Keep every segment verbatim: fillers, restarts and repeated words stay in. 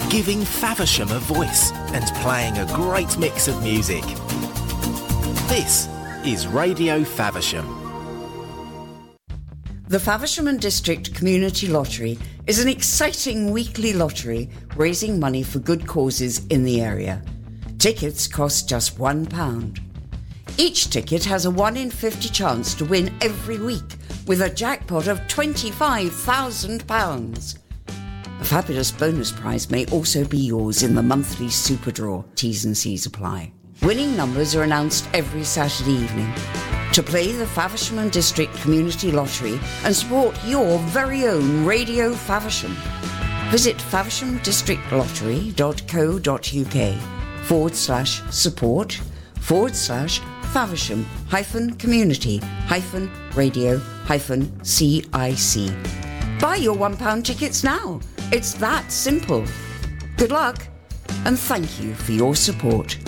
giving Faversham a voice and playing a great mix of music. This is Radio Faversham. The Faversham and District Community Lottery is an exciting weekly lottery raising money for good causes in the area. Tickets cost just one pound. Each ticket has a one in fifty chance to win every week with a jackpot of twenty-five thousand pounds. A fabulous bonus prize may also be yours in the monthly super draw. T's and C's apply. Winning numbers are announced every Saturday evening. To play the Faversham and District Community Lottery and support your very own Radio Faversham, visit favershamdistrictlottery.co.uk forward slash support forward slash Faversham hyphen community hyphen radio hyphen C I C. Buy your one pound tickets now. It's that simple. Good luck and thank you for your support.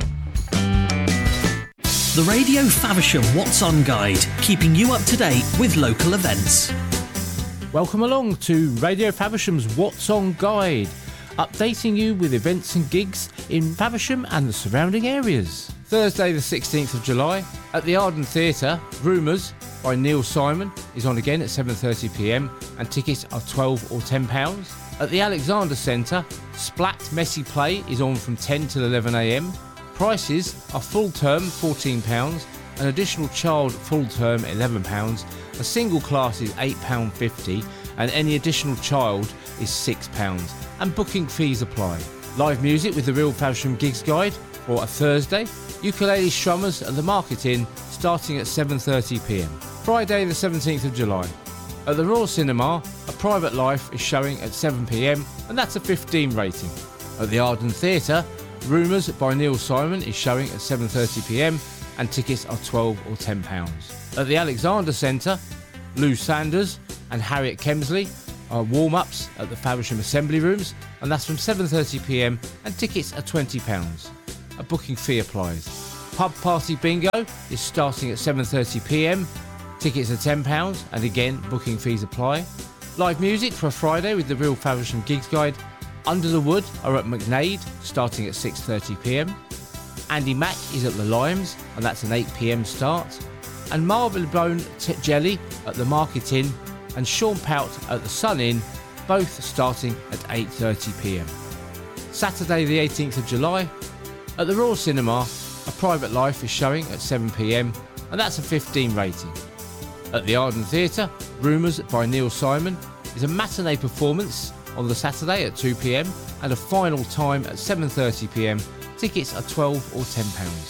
The Radio Faversham What's On Guide, keeping you up to date with local events. Welcome along to Radio Faversham's What's On Guide, updating you with events and gigs in Faversham and the surrounding areas. Thursday the sixteenth of July at the Arden Theatre, Rumours by Neil Simon is on again at seven thirty p m and tickets are twelve or ten pounds. At the Alexander Centre, Splat Messy Play is on from ten till eleven a m. Prices are full term fourteen pounds, an additional child full term eleven pounds, a single class is eight pounds fifty and any additional child is six pounds, and booking fees apply. Live music with the Real Faversham Gigs Guide for a Thursday, ukulele strummers at the Market Inn starting at seven thirty p m. Friday the seventeenth of July. At the Royal Cinema, A Private Life is showing at seven p m and that's a fifteen rating. At the Arden Theatre, Rumours by Neil Simon is showing at seven thirty p m and tickets are twelve or ten pounds. At the Alexander Centre, Lou Sanders and Harriet Kemsley are warm-ups at the Faversham Assembly Rooms and that's from seven thirty p m and tickets are twenty pounds. A booking fee applies. Pub Party Bingo is starting at seven thirty p m, tickets are ten pounds and again booking fees apply. Live music for a Friday with the Real Faversham Gigs Guide. Under the Wood are at McNade, starting at six thirty p m. Andy Mack is at the Limes, and that's an eight p m start. And Marylebone T- Jelly at the Market Inn, and Sean Pout at the Sun Inn, both starting at eight thirty p m. Saturday the eighteenth of July, at the Royal Cinema, A Private Life is showing at seven p m, and that's a fifteen rating. At the Arden Theatre, Rumours by Neil Simon is a matinee performance on the Saturday at two p m and a final time at seven thirty p m. Tickets are twelve or ten pounds.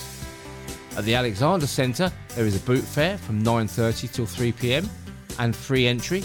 At the Alexander Centre, there is a boot fair from nine thirty till three p m and free entry.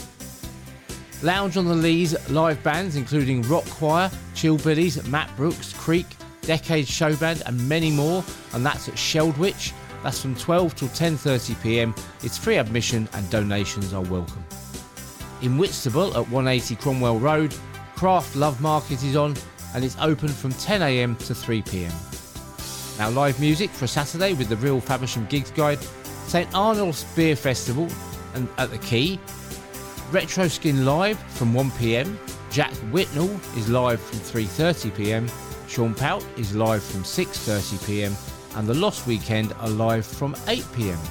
Lounge on the Lees live bands including Rock Choir, Chillbillies, Matt Brooks, Creek, Decades Show Band and many more, and that's at Sheldwich. That's from twelve till ten thirty p m. It's free admission and donations are welcome. In Whitstable at one eighty Cromwell Road, Craft Love Market is on and it's open from ten a m to three p m. Now live music for a Saturday with the Real Faversham Gigs Guide, St Arnold's Beer Festival and at the Quay, Retro Skin Live from one p m, Jack Whitnall is live from three thirty p m, Sean Pout is live from six thirty p m and The Lost Weekend are live from eight p m.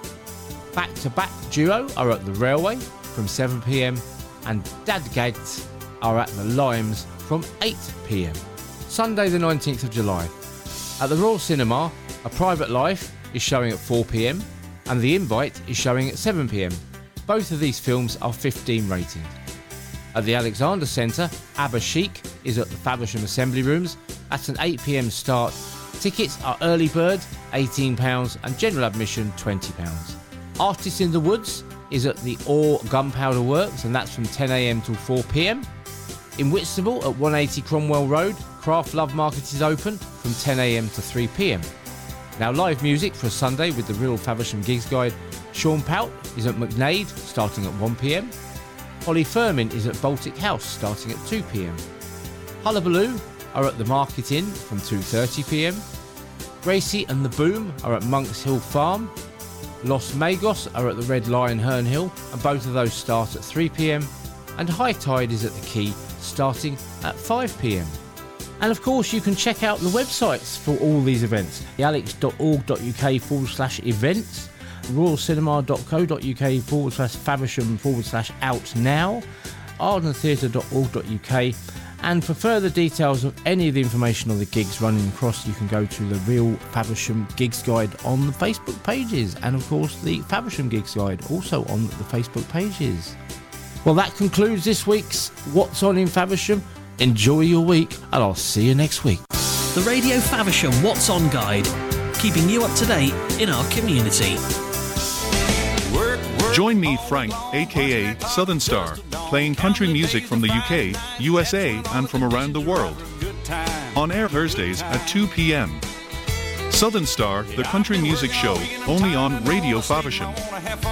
Back to Back Duo are at the Railway from seven p m and Dadgads are at the Limes from eight p m. Sunday the nineteenth of July. At the Royal Cinema, A Private Life is showing at four p m and The Invite is showing at seven p m. Both of these films are fifteen rated. At the Alexander Centre, Abba Chic is at the Faversham Assembly Rooms at an eight p m start. Tickets are early bird eighteen pounds and general admission twenty pounds. Artists in the Woods is at the Orr Gunpowder Works and that's from ten a m till four p m. In Whitstable at one eighty Cromwell Road, Craft Love Market is open from ten a m to three p m. Now live music for a Sunday with the Real Faversham Gigs Guide. Sean Pout is at McNade starting at one p m. Holly Firmin is at Baltic House starting at two p m. Hullabaloo are at the Market Inn from two thirty p m. Gracie and the Boom are at Monks Hill Farm. Los Magos are at the Red Lion Herne Hill and both of those start at three p m. And High Tide is at the Quay starting at five p m. And of course, you can check out the websites for all these events: thealex.org.uk forward slash events, royalcinema.co.uk forward slash Faversham forward slash out now, ardentheatre.org.uk. And for further details of any of the information on the gigs running across, you can go to the Real Faversham Gigs Guide on the Facebook pages, and of course the Faversham Gigs Guide also on the Facebook pages. Well, that concludes this week's What's On in Faversham. Enjoy your week, and I'll see you next week. The Radio Faversham What's On Guide, keeping you up to date in our community. Join me, Frank, aka Southern Star, playing country music from the U K, U S A, and from around the world. On air Thursdays at two p.m. Southern Star, the country music show, only on Radio Faversham.